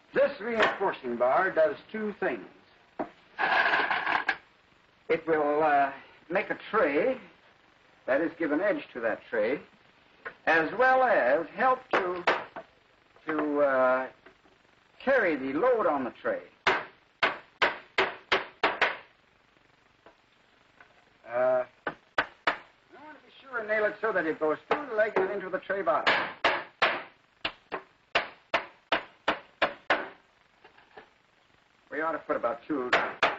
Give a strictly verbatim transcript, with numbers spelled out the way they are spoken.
This reinforcing bar does two things. It will uh, make a tray, that is, give an edge to that tray, as well as help to, to uh, carry the load on the tray. Uh, I want to be sure and nail it so that it goes through the leg and into the tray bottom. We ought to put about two